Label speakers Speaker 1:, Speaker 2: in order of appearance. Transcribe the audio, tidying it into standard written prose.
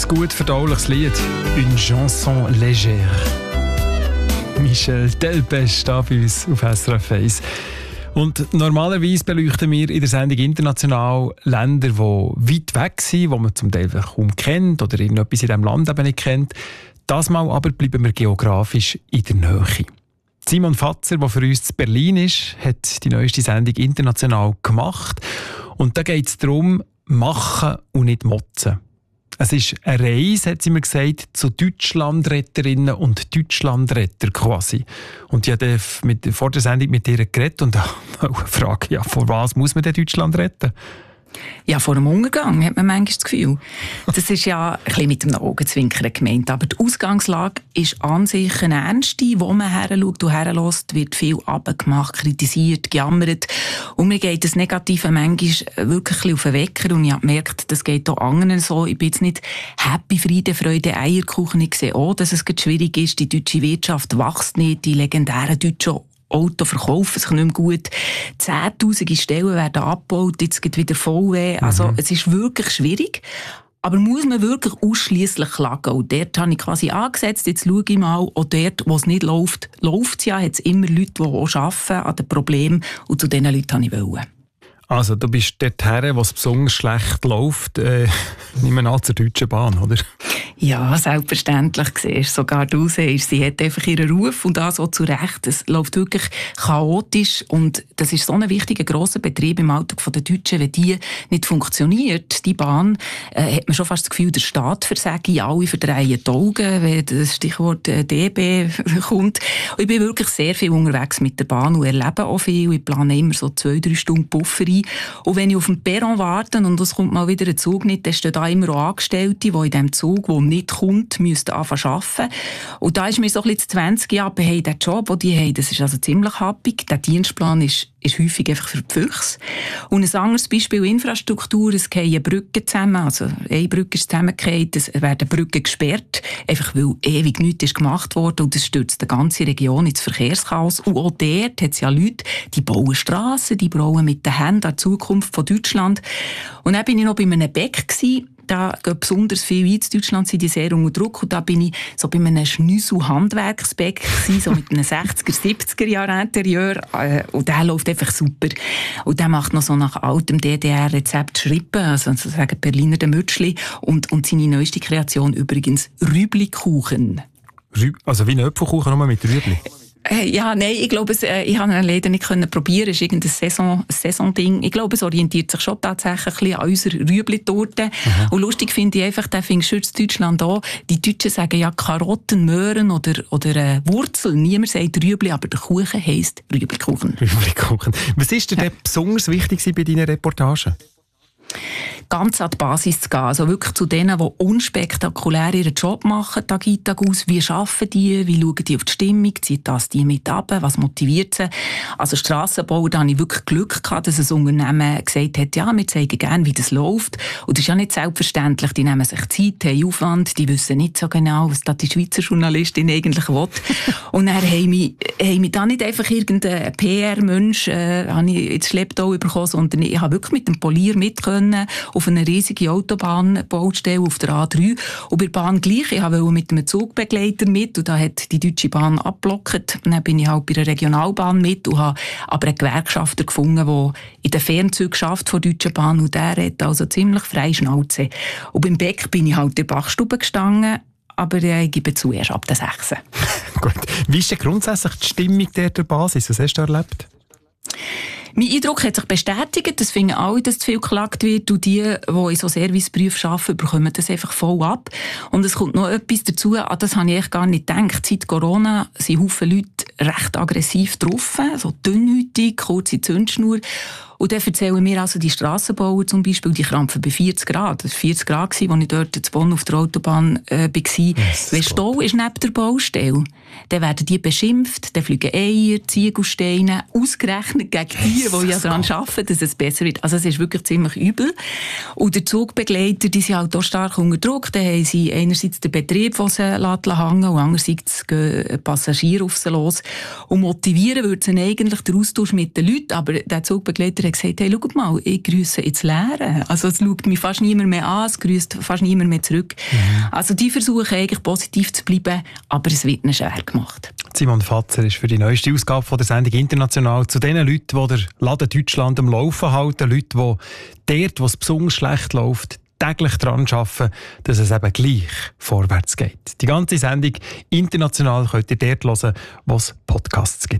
Speaker 1: ein gut verdauliches Lied. Une chanson légère. Michel Delpech da bei uns auf SRF 1. Und normalerweise beleuchten wir in der Sendung international Länder, die weit weg sind, die man zum Teil kaum kennt oder irgendetwas in diesem Land eben nicht kennt. Das Mal aber bleiben wir geografisch in der Nähe. Simon Fatzer, der für uns in Berlin ist, hat die neueste Sendung international gemacht. Und da geht es darum, machen und nicht motzen. Es ist eine Reise, hat sie mir gesagt, zu Deutschlandretterinnen und Deutschlandretter quasi. Und ich habe vor der Sendung mit ihr geredet und eine Frage, ja, vor was muss man denn Deutschland retten?
Speaker 2: Ja, vor dem Untergang hat man manchmal das Gefühl. Das ist ja ein bisschen mit dem Augenzwinkern gemeint. Aber die Ausgangslage ist an sich eine ernste, wo man heranschaut und herlässt, wird viel abgemacht, kritisiert, gejammert. Und mir geht das Negative manchmal wirklich ein bisschen auf den Wecker. Und ich habe gemerkt, das geht auch anderen so. Ich bin jetzt nicht happy, Friede, Freude, Eierkuchen. Ich sehe auch, dass es schwierig ist. Die deutsche Wirtschaft wächst nicht. Die legendären deutschen Auto verkaufen sich nicht mehr gut. 10'000 Stellen werden abgebaut, jetzt geht wieder VW. Also, es ist wirklich schwierig. Aber muss man wirklich ausschliesslich klagen? Und dort habe ich quasi angesetzt, jetzt schaue ich mal, auch dort, wo es nicht läuft, läuft es ja, hat es immer Leute, die auch arbeiten an den Problemen. Und zu diesen Leuten wollte ich wollen.
Speaker 1: Also, du bist dort her, wo es besonders schlecht läuft, nicht mehr zur Deutschen Bahn, oder?
Speaker 2: Ja, selbstverständlich siehst sogar du siehst, sie hat einfach ihren Ruf und das auch zu Recht. Es läuft wirklich chaotisch und das ist so ein wichtiger, grosser Betrieb im Alltag der Deutschen. Wenn die nicht funktioniert, die Bahn, hat man schon fast das Gefühl, der Staat versage, alle verdrehen die Augen, wenn das Stichwort DB kommt. Und ich bin wirklich sehr viel unterwegs mit der Bahn und erlebe auch viel. Ich plane immer so 2-3 Stunden Puffer ein. Und wenn ich auf dem Perron warte und es kommt mal wieder ein Zug nicht, dann stehen da immer auch Angestellte, die in diesem Zug, der nicht kommt, müssten anfangen zu arbeiten. Und da ist mir so ein bisschen 20 Jahre, hey, der Job, den die haben, das ist also ziemlich happig. Der Dienstplan ist häufig einfach für die Füchse. Und ein anderes Beispiel Infrastruktur, es fallen Brücken zusammen, also eine Brücke ist zusammengefallen, es werden Brücken gesperrt, einfach weil ewig nichts ist gemacht worden und das stürzt die ganze Region ins Verkehrschaos. Und auch dort hat es ja Leute, die bauen Strassen, die bauen mit den Händen an die Zukunft von Deutschland. Und dann bin ich noch bei einem Bäck gewesen. Da gehen besonders viel in Deutschland, sind die sehr unter Druck. Und da bin ich so bei einem Schnüssel-Handwerksbäck gewesen, so mit einem 60er, 70er Jahre Interieur. Und der läuft einfach super. Und der macht noch so nach altem DDR-Rezept Schrippen, also sozusagen Berliner de Mütschli. Und seine neueste Kreation übrigens Rüblikuchen.
Speaker 1: Also wie ein Apfelkuchen, nur mit Rübli?
Speaker 2: Ja, nein, ich glaube, ich habe ihn leider nicht probieren. Es ist irgendein Saisonding. Ich glaube, es orientiert sich schon tatsächlich ein bisschen an unserer Rüebli-Torte. Und lustig finde ich einfach, den findest du in Deutschland auch. Die Deutschen sagen ja Karotten, Möhren oder Wurzeln. Niemand sagt Rüebli, aber der Kuchen heisst Rüeblikuchen.
Speaker 1: Rüeblikuchen. Was ist dir denn besonders wichtig bei deinen Reportagen?
Speaker 2: Ganz an die Basis zu gehen. Also wirklich zu denen, die unspektakulär ihren Job machen, Tag ein, Tag aus. Wie arbeiten die? Wie schauen die auf die Stimmung? Zieht das die mit ab? Was motiviert sie? Also Strassenbau, da hatte ich wirklich Glück gehabt, dass ein Unternehmen gesagt hat, ja, wir zeigen gerne, wie das läuft. Und das ist ja nicht selbstverständlich. Die nehmen sich Zeit, haben Aufwand, die wissen nicht so genau, was da die Schweizer Journalistin eigentlich will. Und dann haben mich da nicht einfach irgendein PR-Mensch ins Schlepptau bekommen, sondern ich habe wirklich mit dem Polier mit können auf eine riesige Autobahnbaustelle auf der A3. Und bei der Bahn gleich. Ich wollte mit einem Zugbegleiter mit und da hat die Deutsche Bahn abgeblockt. Dann bin ich halt bei der Regionalbahn mit und habe aber einen Gewerkschafter gefunden, der in den Fernzügen schafft von der Deutschen Bahn und der hat also ziemlich freie Schnauze. Und beim Beck bin ich halt in der Bachstube gestanden, aber ich gebe zu, erst ab der 6.
Speaker 1: Gut. Wie ist denn grundsätzlich die Stimmung der Basis? Was hast du erlebt?
Speaker 2: Mein Eindruck hat sich bestätigt, das finden alle, dass zu viel geklagt wird und die in so Serviceberufen arbeiten, bekommen das einfach voll ab. Und es kommt noch etwas dazu, an das habe ich echt gar nicht gedacht. Seit Corona sind Haufen Leute recht aggressiv drauf, so dünnhäutig, kurze Zündschnur. Und dann erzählen mir also die Strassenbauer zum Beispiel, die krampfen bei 40 Grad. Das war 40 Grad, als ich dort in Bonn auf der Autobahn war. Wenn Stau ist neben der Baustelle, dann werden die beschimpft, dann fliegen Eier, Ziegelsteine, ausgerechnet gegen die ja daran arbeiten, dass es besser wird. Also es ist wirklich ziemlich übel. Und der Zugbegleiter, die sind halt auch stark unter Druck. Dann haben sie einerseits den Betrieb, den sie hängen lassen, und andererseits gehen Passagiere auf sie los. Und motivieren würde sie eigentlich den Austausch mit den Leuten, aber der Zugbegleiter hat gesagt, hey, schau mal, ich grüsse ins Leere. Also es schaut mich fast niemand mehr an, es grüsst fast niemand mehr zurück. Also die versuchen eigentlich positiv zu bleiben, aber es wird ihnen schwer gemacht.
Speaker 1: Simon Fatzer ist für die neueste Ausgabe von der Sendung «International» zu den Leuten, die der Laden Deutschland am Laufen halten, Leute, die dort, wo es besonders schlecht läuft, täglich daran arbeiten, dass es eben gleich vorwärts geht. Die ganze Sendung «International» könnt ihr dort hören, wo es Podcasts gibt.